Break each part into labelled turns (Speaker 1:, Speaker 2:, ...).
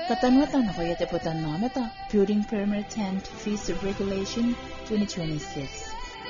Speaker 1: Katanwatan ako yate po tanameta, Building Permit and Fees Regulation 2026.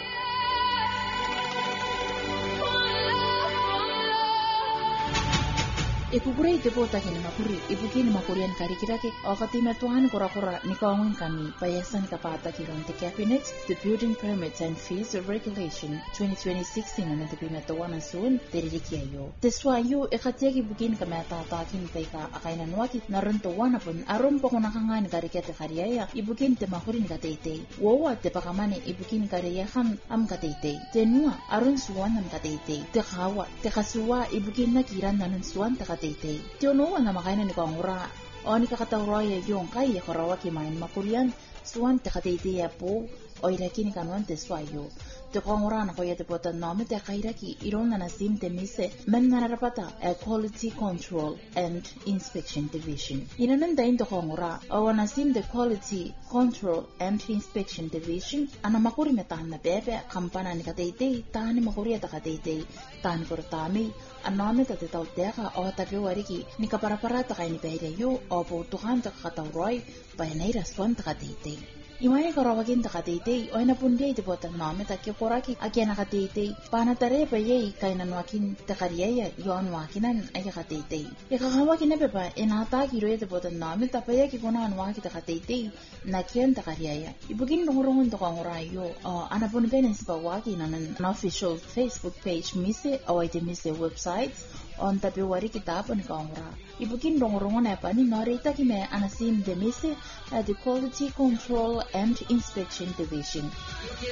Speaker 1: Ipugure itepo takin makuri, ibukin makurian karikirake, o katimatuan kura-kura ni kaungun kami, payasan kapata kiron the Cabinet, the Building Permits and Fees Regulation 2026 na natipimatuan ang suun, tiririkiayo. Teswayo, ikatiyak ibukin kami atatakin peka akainan wakit na runtuwan apun, aron po kunakangan karikete kariyaya, ibukin te makurin katete. Wawa te pakamane ibukin kariyahan am katete. Tenua, aron suwan am katete. Te kawa, te kasuwa, ibukin na kiran nanon suwan ta katete. Tiono na makainan ni kangura o ni kakatawroya yung kaya korawaki main makurian suwan te katete ya po o iraki ni kanuan te swayo. Te kangura na kaya te potan nome te kairaki iron na nasim te mise men narapata a Quality Control and Inspection Division. Inanandain te kangura o nasim the Quality Control and Inspection Division ana makuri metahan na bebe kampana ni katete tahan ni makuri ta katete tahan kortami aname ta tau teka o tape wariki ni kaparaparata kay ni pehreyo o putukan ta kakatawroy payanay raswan ta katete. Imaya karawagin ta katete o napunday ti potan name ta kiporaki akya na katete panatare pa yay kay nanwakin ta kariyaya yon wakinan ay katete. Ikakawakin na pepa inataki roya ti potan name ta paya kikunan waki ta katete nakyan ta kariyaya. Ibugin nungurungan to kangurayo o anapun penes pa waki na an official Facebook page mise o iti mise websites on tapiwari kitapon kangura. Ibugin nungurungan na pa ni narita kime anasim de mise at the Quality Control and Inspection Division.